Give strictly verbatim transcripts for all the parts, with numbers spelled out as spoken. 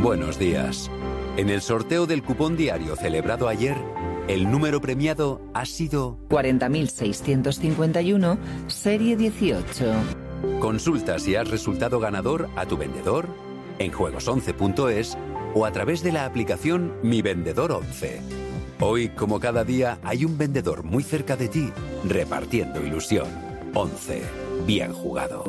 Buenos días. En el sorteo del cupón diario celebrado ayer, el número premiado ha sido cuarenta mil seiscientos cincuenta y uno, serie dieciocho. Consulta si has resultado ganador a tu vendedor, en juegos once punto es o a través de la aplicación Mi Vendedor once. Hoy, como cada día, hay un vendedor muy cerca de ti, repartiendo ilusión. once. Bien jugado.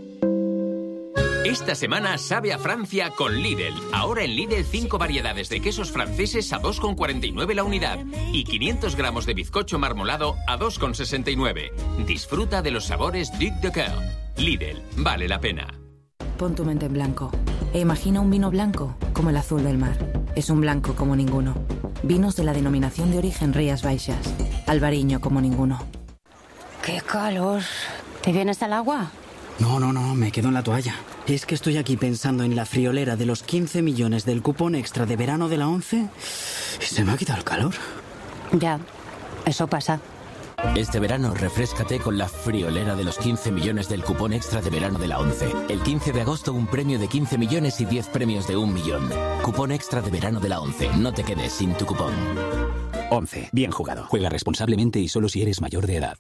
Esta semana sabe a Francia con Lidl. Ahora en Lidl cinco variedades de quesos franceses a dos con cuarenta y nueve la unidad y quinientos gramos de bizcocho marmolado a dos con sesenta y nueve. Disfruta de los sabores Duc de Coeur. Lidl, vale la pena. Pon tu mente en blanco e imagina un vino blanco como el azul del mar. Es un blanco como ninguno. Vinos de la denominación de origen Rías Baixas. Albariño como ninguno. ¡Qué calor! ¿Te vienes al agua? No, no, no, me quedo en la toalla. Es que estoy aquí pensando en la friolera de los quince millones del cupón extra de verano de la once y se me ha quitado el calor. Ya, eso pasa. Este verano refréscate con la friolera de los quince millones del cupón extra de verano de la once. El quince de agosto un premio de quince millones y diez premios de un millón. Cupón extra de verano de la once. No te quedes sin tu cupón. once. Bien jugado. Juega responsablemente y solo si eres mayor de edad.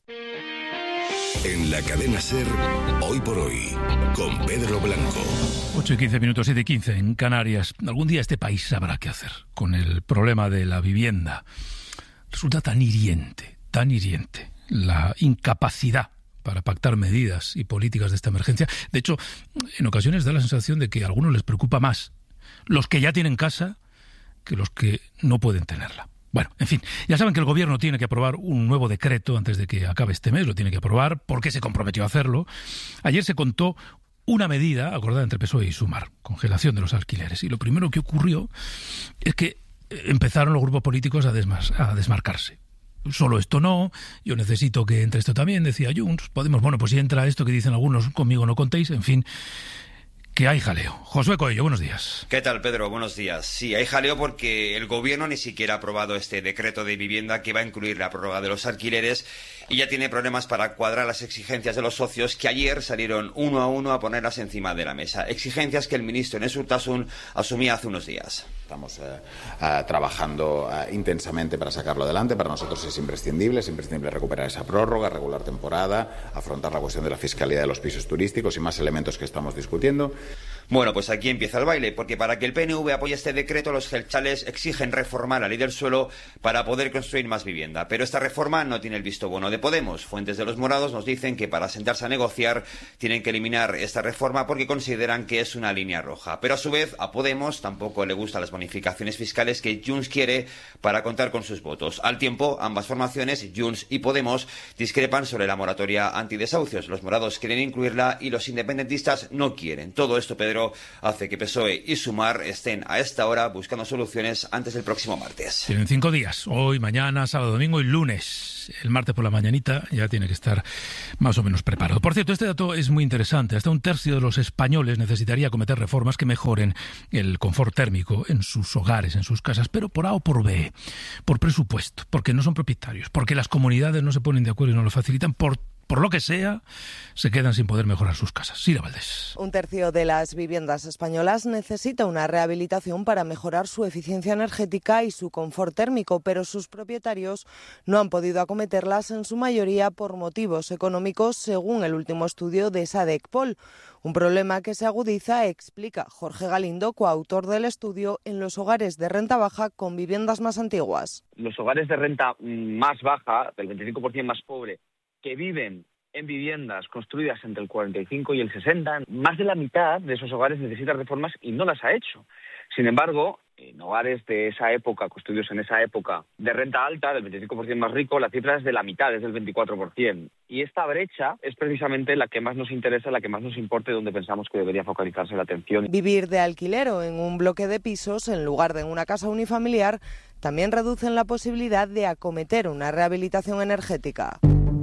En la cadena SER, Hoy por Hoy, con Pedro Blanco. ocho y quince minutos, siete y quince en Canarias. Algún día este país sabrá qué hacer con el problema de la vivienda. Resulta tan hiriente, tan hiriente, la incapacidad para pactar medidas y políticas de esta emergencia. De hecho, en ocasiones da la sensación de que a algunos les preocupa más los que ya tienen casa que los que no pueden tenerla. Bueno, en fin, ya saben que el gobierno tiene que aprobar un nuevo decreto antes de que acabe este mes, lo tiene que aprobar porque se comprometió a hacerlo. Ayer se contó una medida acordada entre P S O E y Sumar, congelación de los alquileres. Y lo primero que ocurrió es que empezaron los grupos políticos a, desmar- a desmarcarse. Solo esto no, yo necesito que entre esto también, decía Junts. Podemos, bueno, pues si entra esto que dicen algunos, conmigo no contéis, en fin, que hay jaleo. Josué Coello, buenos días. ¿Qué tal, Pedro? Buenos días. Sí, hay jaleo porque el gobierno ni siquiera ha aprobado este decreto de vivienda que va a incluir la prórroga de los alquileres y ya tiene problemas para cuadrar las exigencias de los socios que ayer salieron uno a uno a ponerlas encima de la mesa. Exigencias que el ministro Enes Urtasun asumía hace unos días. Estamos eh, eh, trabajando eh, intensamente para sacarlo adelante. Para nosotros es imprescindible, es imprescindible recuperar esa prórroga, regular temporada, afrontar la cuestión de la fiscalidad de los pisos turísticos y más elementos que estamos discutiendo. Bueno, pues aquí empieza el baile, porque para que el P N V apoye este decreto, los jeltzales exigen reformar la ley del suelo para poder construir más vivienda. Pero esta reforma no tiene el visto bueno de Podemos. Fuentes de los morados nos dicen que para sentarse a negociar tienen que eliminar esta reforma porque consideran que es una línea roja. Pero a su vez, a Podemos tampoco le gustan las bonificaciones fiscales que Junts quiere para contar con sus votos. Al tiempo, ambas formaciones, Junts y Podemos, discrepan sobre la moratoria antidesahucios. Los morados quieren incluirla y los independentistas no quieren. Todo esto, Pedro, hace que P S O E y Sumar estén a esta hora buscando soluciones antes del próximo martes. Tienen cinco días, hoy, mañana, sábado, domingo y lunes. El martes por la mañanita ya tiene que estar más o menos preparado. Por cierto, este dato es muy interesante. Hasta un tercio de los españoles necesitaría acometer reformas que mejoren el confort térmico en sus hogares, en sus casas, pero por A o por B, por presupuesto, porque no son propietarios, porque las comunidades no se ponen de acuerdo y no lo facilitan, por Por lo que sea, se quedan sin poder mejorar sus casas. Sira Valdés. Un tercio de las viviendas españolas necesita una rehabilitación para mejorar su eficiencia energética y su confort térmico, pero sus propietarios no han podido acometerlas en su mayoría por motivos económicos, según el último estudio de Sadecpol. Un problema que se agudiza, explica Jorge Galindo, coautor del estudio, en los hogares de renta baja con viviendas más antiguas. Los hogares de renta más baja, del veinticinco por ciento más pobre, que viven en viviendas construidas entre el cuarenta y cinco y el sesenta, más de la mitad de esos hogares necesitan reformas y no las ha hecho. Sin embargo, en hogares de esa época, construidos en esa época, de renta alta, del veinticinco por ciento más rico, la cifra es de la mitad, es del veinticuatro por ciento. Y esta brecha es precisamente la que más nos interesa, la que más nos importa y donde pensamos que debería focalizarse la atención. Vivir de alquiler o en un bloque de pisos, en lugar de en una casa unifamiliar, también reducen la posibilidad de acometer una rehabilitación energética.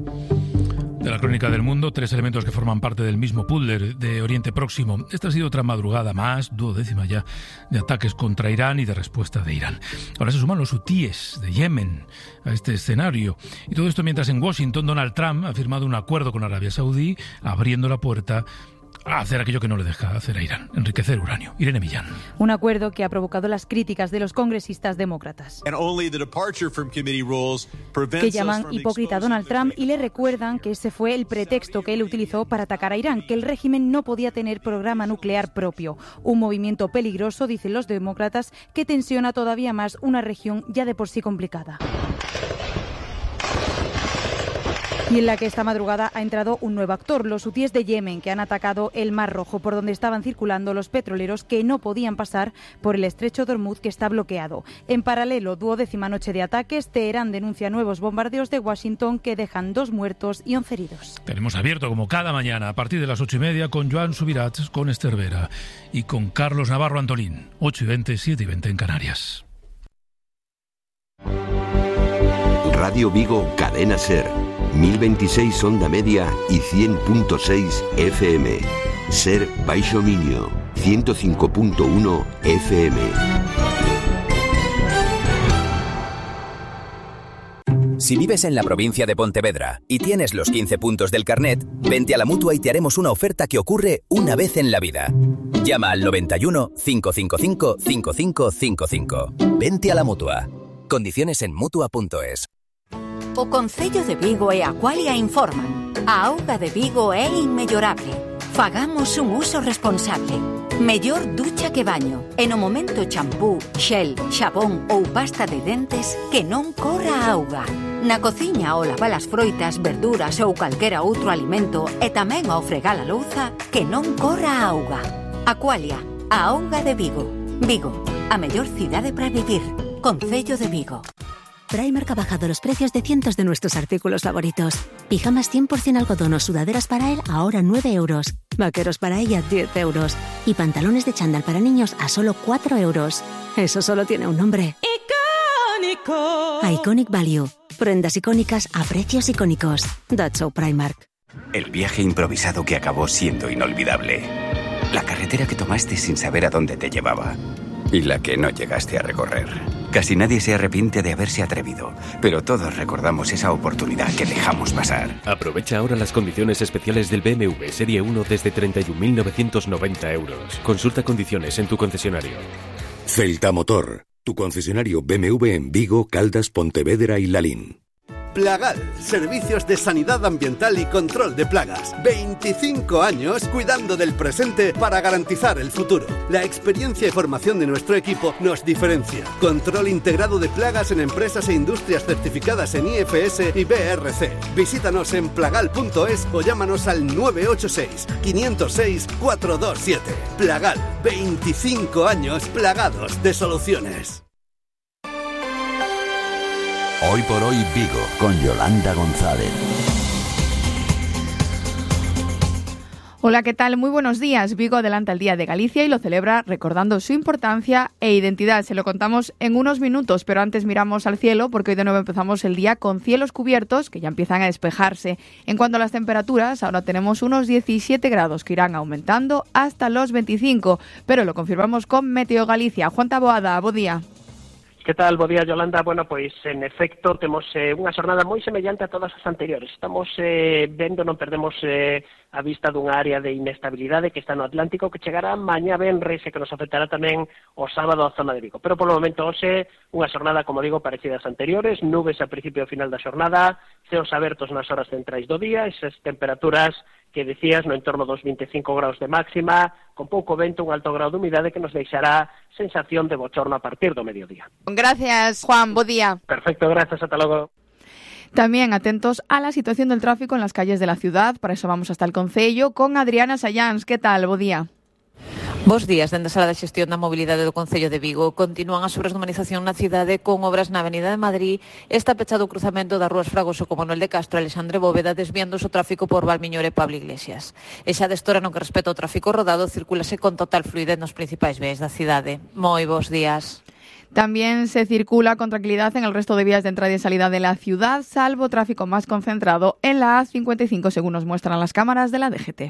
De la crónica del mundo, tres elementos que forman parte del mismo puzzle de Oriente Próximo. Esta ha sido otra madrugada más, duodécima ya, de ataques contra Irán y de respuesta de Irán. Ahora se suman los hutíes de Yemen a este escenario. Y todo esto mientras en Washington Donald Trump ha firmado un acuerdo con Arabia Saudí, abriendo la puerta a hacer aquello que no le deja hacer a Irán, enriquecer uranio. Irene Millán. Un acuerdo que ha provocado las críticas de los congresistas demócratas, que llaman hipócrita a Donald Trump y le recuerdan que ese fue el pretexto que él utilizó para atacar a Irán, que el régimen no podía tener programa nuclear propio. Un movimiento peligroso, dicen los demócratas, que tensiona todavía más una región ya de por sí complicada. Y en la que esta madrugada ha entrado un nuevo actor, los hutíes de Yemen, que han atacado el Mar Rojo, por donde estaban circulando los petroleros que no podían pasar por el estrecho de Hormuz, que está bloqueado. En paralelo, duodécima noche de ataques, Teherán denuncia nuevos bombardeos de Washington que dejan dos muertos y once heridos. Tenemos abierto, como cada mañana, a partir de las ocho y media, con Joan Subirats, con Esther Vera y con Carlos Navarro Antolín. ocho y veinte, siete y veinte en Canarias. Radio Vigo, Cadena Ser. mil veintiséis onda media y cien punto seis F M. Ser Baixo Miño, ciento cinco punto uno F M. Si vives en la provincia de Pontevedra y tienes los quince puntos del carnet, vente a la Mutua y te haremos una oferta que ocurre una vez en la vida. Llama al noventa y uno, cinco cinco cinco, cinco cinco cinco cinco. Vente a la Mutua. Condiciones en mutua punto es. O Concello de Vigo e Aqualia informan. A auga de Vigo é inmellorable. Fagamos un uso responsable. Mellor ducha que baño. E no momento champú, xel, xabón ou pasta de dentes, que non corra a auga. Na cociña ao lavar as froitas, verduras ou calquera outro alimento e tamén ao fregar a louza, que non corra a auga. Aqualia, a auga de Vigo. Vigo, a mellor cidade para vivir. Concello de Vigo. Primark ha bajado los precios de cientos de nuestros artículos favoritos. Pijamas cien por ciento algodón o sudaderas para él a ahora nueve euros. Vaqueros para ella diez euros. Y pantalones de chándal para niños a solo cuatro euros. Eso solo tiene un nombre. ¡Icónico! Iconic Value. Prendas icónicas a precios icónicos. That's so Primark. El viaje improvisado que acabó siendo inolvidable. La carretera que tomaste sin saber a dónde te llevaba. Y la que no llegaste a recorrer. Casi nadie se arrepiente de haberse atrevido, pero todos recordamos esa oportunidad que dejamos pasar. Aprovecha ahora las condiciones especiales del B M W Serie uno desde treinta y un mil novecientos noventa euros. Consulta condiciones en tu concesionario. Celta Motor, tu concesionario B M W en Vigo, Caldas, Pontevedra y Lalín. Plagal, servicios de sanidad ambiental y control de plagas. veinticinco años cuidando del presente para garantizar el futuro. La experiencia y formación de nuestro equipo nos diferencia. Control integrado de plagas en empresas e industrias certificadas en I F S y B R C. Visítanos en plagal punto es o llámanos al nueve ocho seis, cinco cero seis, cuatro dos siete. Plagal, veinticinco años plagados de soluciones. Hoy por hoy Vigo, con Yolanda González. Hola, ¿qué tal? Muy buenos días. Vigo adelanta el Día de Galicia y lo celebra recordando su importancia e identidad. Se lo contamos en unos minutos, pero antes miramos al cielo porque hoy de nuevo empezamos el día con cielos cubiertos que ya empiezan a despejarse. En cuanto a las temperaturas, ahora tenemos unos diecisiete grados que irán aumentando hasta los veinticinco, pero lo confirmamos con Meteo Galicia. Juan Taboada, bo día. Que tal, bo día, Yolanda? Bueno, pois, en efecto, temos eh, unha xornada moi semellante a todas as anteriores. Estamos eh, vendo, non perdemos eh, a vista dunha área de inestabilidade que está no Atlántico, que chegará mañá venres e que nos afectará tamén o sábado a zona de Vigo. Pero, polo momento, hoxe, unha xornada, como digo, parecida ás anteriores, nubes a principio e final da xornada, ceos abertos nas horas centrais do día, esas temperaturas que decías no entorno dos veinticinco graus de máxima, con pouco vento, un alto grau de humidade que nos deixará sensación de bochorno a partir do mediodía. Gracias, Juan, bo día. Perfecto, gracias, ata logo. También atentos a la situación del tráfico en las calles de la ciudad, para eso vamos hasta el Concello con Adriana Sayans. ¿Qué tal? Bo día. Bos días, dende a Sala de Xestión da Mobilidade do Concello de Vigo. Continúan as obras de humanización na cidade con obras na Avenida de Madrid. Está pechado o cruzamento das rúas Fragoso como Manuel de Castro e Alexandre Bóveda, desviando o tráfico por Valmiñor e Pablo Iglesias. E xa destora no que respecta ao tráfico rodado, circúlase con total fluidez nos principais vías da cidade. Moi bos días. También se circula con tranquilidad en el resto de vías de entrada y salida de la ciudad, salvo tráfico más concentrado en la A cincuenta y cinco, según nos muestran las cámaras de la D G T.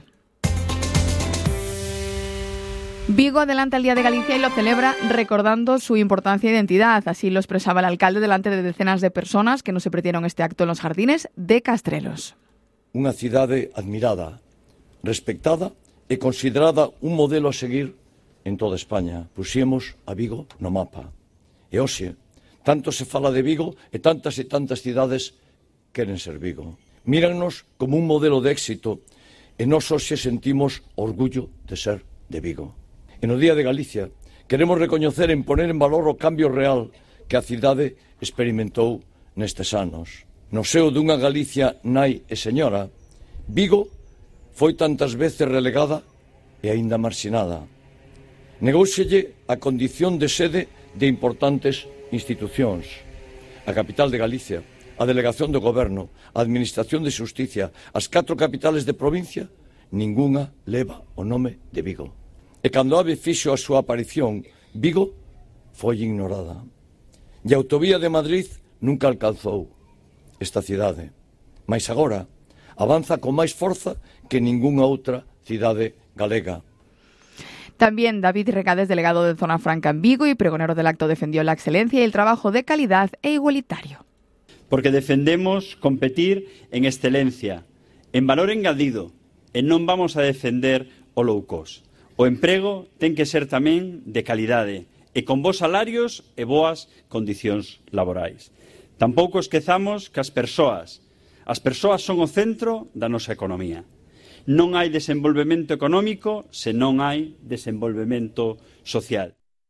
Vigo adelanta el Día de Galicia y lo celebra recordando su importancia e identidad. Así lo expresaba el alcalde delante de decenas de personas que no se perdieron este acto en los jardines de Castrelos. Unha cidade admirada, respectada e considerada un modelo a seguir en toda España. Puxemos a Vigo no mapa. E hoxe, tanto se fala de Vigo e tantas e tantas cidades queren ser Vigo. Mírannos como un modelo de éxito e nós hoxe sentimos orgullo de ser de Vigo. E no Día de Galicia queremos recoñecer e poner en valor o cambio real que a cidade experimentou nestes anos. No seo dunha Galicia nai e señora, Vigo foi tantas veces relegada e aínda marxinada. Negóuselle a condición de sede de importantes institucións. A capital de Galicia, a Delegación do Goberno, a Administración de Xusticia, as catro capitales de provincia, ningunha leva o nome de Vigo. E cando Ave fixo a súa aparición, Vigo foi ignorada. E a autovía de Madrid nunca alcanzou esta cidade. Mais agora avanza con máis forza que ningunha outra cidade galega. También David Recades, delegado de Zona Franca en Vigo y pregonero del acto, defendió la excelencia y el trabajo de calidad e igualitario. Porque defendemos competir en excelencia, en valor engadido, e non vamos a defender o low cost. O emprego ten que ser tamén de calidade e con bons salarios e boas condicións laborais. Tampouco esquezamos que as persoas, as persoas son o centro da nosa economía. Non hai desenvolvemento económico se non hai desenvolvemento social.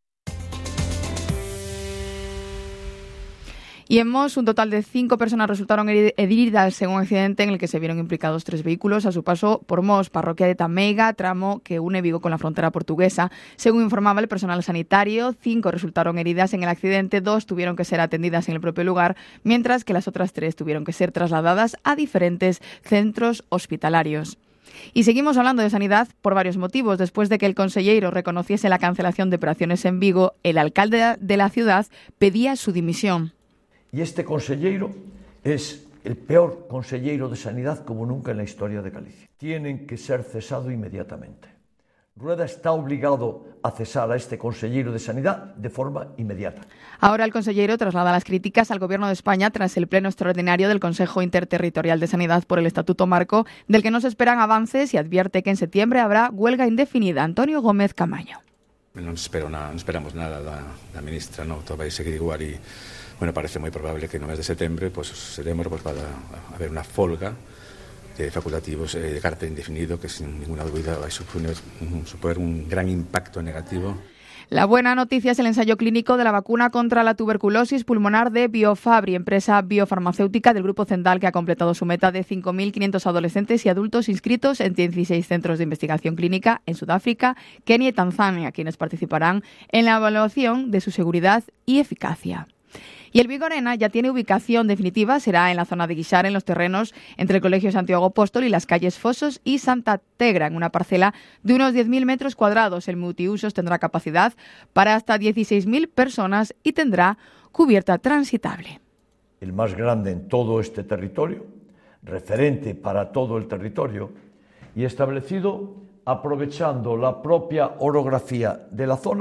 Y en Mos, un total de cinco personas resultaron heridas en un accidente en el que se vieron implicados tres vehículos a su paso por Mos, parroquia de Tameiga, tramo que une Vigo con la frontera portuguesa. Según informaba el personal sanitario, cinco resultaron heridas en el accidente, dos tuvieron que ser atendidas en el propio lugar, mientras que las otras tres tuvieron que ser trasladadas a diferentes centros hospitalarios. Y seguimos hablando de sanidad por varios motivos. Después de que el conselleiro reconociese la cancelación de operaciones en Vigo, el alcalde de la ciudad pedía su dimisión. Y este conselleiro es el peor conselleiro de sanidad como nunca en la historia de Galicia. Tienen que ser cesado inmediatamente. Rueda está obligado a cesar a este conselleiro de sanidad de forma inmediata. Ahora el conselleiro traslada las críticas al Gobierno de España tras el pleno extraordinario del Consejo Interterritorial de Sanidad por el Estatuto Marco, del que no se esperan avances, y advierte que en septiembre habrá huelga indefinida. Antonio Gómez Camaño. Non espero nada, non esperamos nada da, da ministra, no, todo vai seguir igual e, bueno, parece moi probable que no mes de setembro, pues, setembro, pues, va a haber unha folga de facultativos eh, de carácter indefinido que sin ninguna duda va a suponer, suponer un gran impacto negativo. La buena noticia es el ensayo clínico de la vacuna contra la tuberculosis pulmonar de Biofabri, empresa biofarmacéutica del Grupo Zendal, que ha completado su meta de cinco mil quinientos adolescentes y adultos inscritos en dieciséis centros de investigación clínica en Sudáfrica, Kenia y Tanzania, quienes participarán en la evaluación de su seguridad y eficacia. Y el Vigo Arena ya tiene ubicación definitiva, será en la zona de Guixar, en los terrenos entre el Colegio Santiago Apóstol y las calles Fosos y Santa Tegra, en una parcela de unos diez mil metros cuadrados. El multiusos tendrá capacidad para hasta dieciséis mil personas y tendrá cubierta transitable. El más grande en todo este territorio, referente para todo el territorio y establecido aprovechando la propia orografía de la zona.